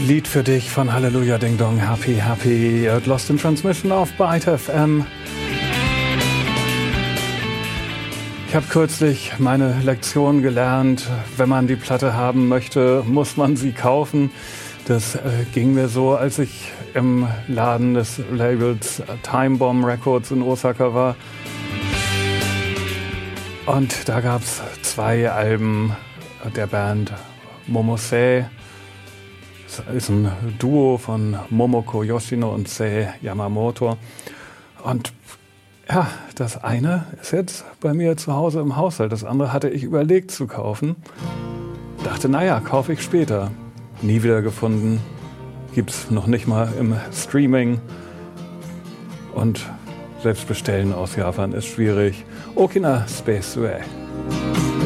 Lied für dich von Halleluja Ding Dong, Happy Happy, Lost in Transmission auf Byte FM. Ich habe kürzlich meine Lektion gelernt, wenn man die Platte haben möchte, muss man sie kaufen. Das ging mir so, als ich im Laden des Labels Time Bomb Records in Osaka war. Und da gab es 2 Alben der Band Momosei. Das ist ein Duo von Momoko Yoshino und Sei Yamamoto. Und ja, das eine ist jetzt bei mir zu Hause im Haushalt. Das andere hatte ich überlegt zu kaufen. Dachte, naja, kaufe ich später. Nie wieder gefunden. Gibt's noch nicht mal im Streaming. Und selbst bestellen aus Japan ist schwierig. Okina Space Way.